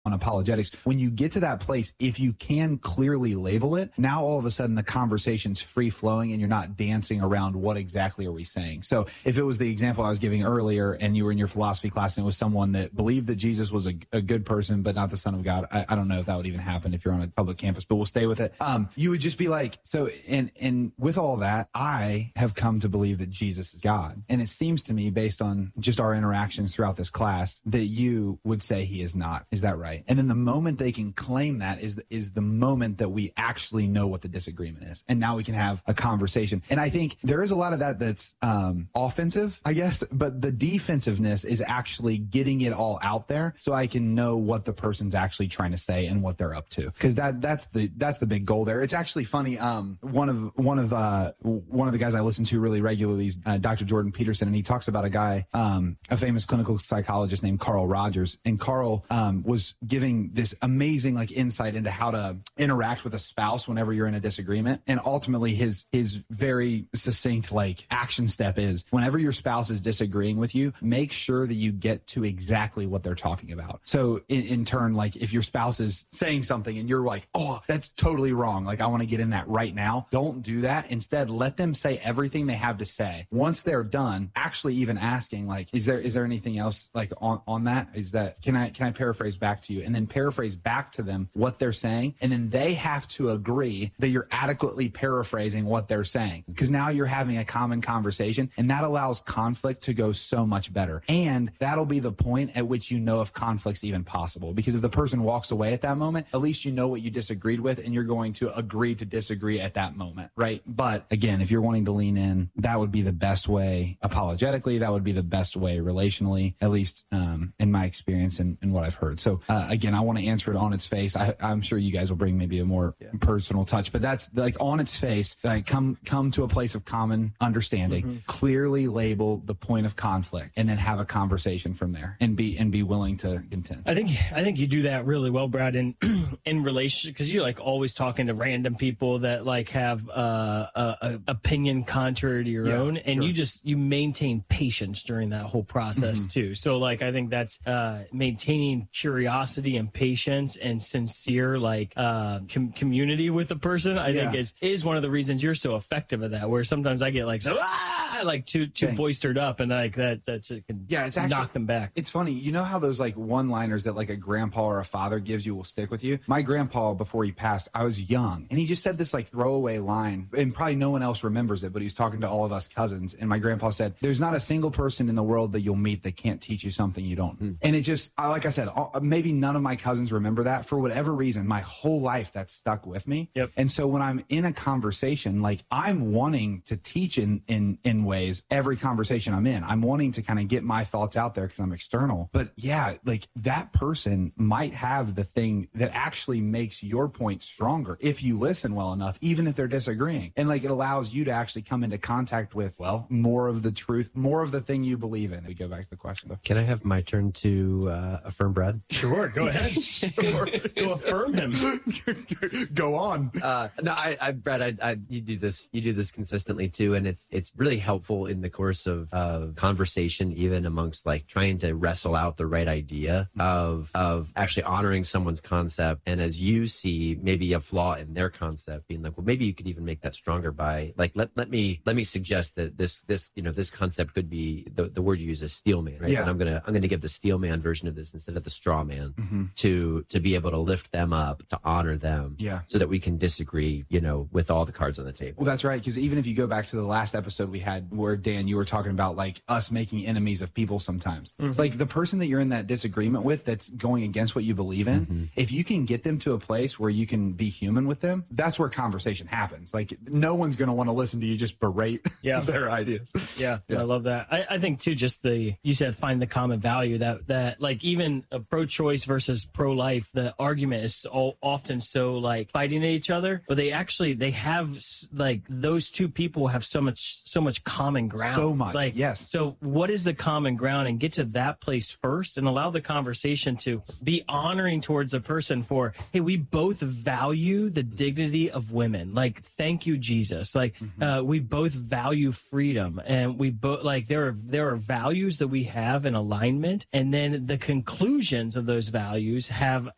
on apologetics. When you get to that place, if you can clearly label it, now all of a sudden the conversation's free flowing and you're not dancing around what exactly are we saying. So if it was the example I was giving earlier and you were in your philosophy class and it was someone that believed that Jesus was a good person, but not the Son of God, I don't know if that would even happen if you're on a public campus, but we'll stay with it. You would just be like, so, and with all that, I have come to believe that Jesus is God. And it seems to me, based on just our interactions throughout this class, that you would say he is not. Is that right? And then the moment they can claim that is the moment that we actually know what the disagreement is. And now we can have a conversation. And I think there is a lot of that that's offensive, I guess, but the defensiveness is actually getting it all out there so I can know what the person's actually trying to say and what they're up to. Because that's the big goal there. It's actually funny. One of the guys I listen to really regularly is Dr. Jordan Peterson, and he talks about a guy, a famous clinical psychologist named Carl Rogers. And Carl was giving this amazing insight into how to interact with a spouse whenever you're in a disagreement. And ultimately his very succinct action step is whenever your spouse is disagreeing with you, make sure that you get to exactly what they're talking about. So in turn, if your spouse is saying something and you're like, oh, that's totally wrong, I want to get in that right now, don't do that. Instead, let them say everything they have to say. Once they're done, actually even asking is there anything else on that? Is that, can I paraphrase back to you? And then paraphrase back to them what they're saying. And then they have to agree that you're adequately paraphrasing what they're saying. Because now you're having a common conversation, and that allows conflict to go so much better. And that'll be the point at which you know if conflict's even possible. Because if the person walks away at that moment, at least you know what you disagreed with, and you're going to agree to disagree at that moment, right? But again, if you're wanting to lean in, that would be the best way apologetically. That would be the best way relationally, at least in my experience and what I've heard. So again, I want to answer it on its face. I'm sure you guys will bring maybe a more personal touch, but that's on its face, come to a place of common understanding, clearly label the point of conflict, and then have a conversation from there and be willing to contend. I think you do that really well, Brad, in relation, because you're always talking to random people that have a opinion contrary to your own, and sure. you maintain patience during that whole process too. So I think that's maintaining curiosity and patience and sincere community with the person. I think is one of the reasons you're so effective at that. Where sometimes I get too boistered up, and that can it's actually, knock them back. It's funny, you know how those one-liners that a grandpa or a father gives you will stick with you. My grandpa, before he passed, I was young, and he just said this throwaway line, and probably no one else remembers it, but he was talking to all of us cousins, and my grandpa said, "There's not a single person in the world that you'll meet that can't teach you something you don't." And it just, like I said, maybe none of my cousins remember that. For whatever reason, my whole life that stuck with me. Yep. And so when I'm in a conversation, I'm wanting to teach in ways every conversation I'm in. I'm wanting to kind of get my thoughts out there because I'm external. But that person might have the thing that actually makes your point stronger if you listen well enough, even if they're disagreeing. And it allows you to actually come into contact with, more of the truth, more of the thing you believe in. We go back to the question though. Can I have my turn to affirm Brad? Sure, go ahead. Go affirm him. Go on. No, Brad, you do this consistently too, and it's really helpful in the course of conversation, even amongst trying to wrestle out the right idea of actually honoring someone's concept, and as you see maybe a flaw in their concept, being well, maybe you could even make that stronger by let me suggest that this concept could be the word you use is steel man, right? Yeah. And I'm gonna give the steel man version of this instead of the straw man to be able to lift them up, to honor them, so that we can disagree, with all the cards on the table. Well, that's right, because even if you go back to the last episode we had where Dan, you were talking about us making enemies of people sometimes. The person that you're in that disagreement with that's going against what you believe in, if you can get them to a place where you can be human with them, that's where conversation happens. No one's going to want to listen to you just berate their ideas. Yeah, I love that. I think too, just you said find the common value that even a pro-choice versus pro-life, the argument is often so fighting at each other, but they have those two people have so much common ground. So much, yes. So what is the common ground, and get to that place first and allow the conversation to be honoring towards a person for, hey, we both value the dignity of women. Thank you, Jesus. We both value freedom, and we both there are values that we have in alignment, and then the conclusions of those values have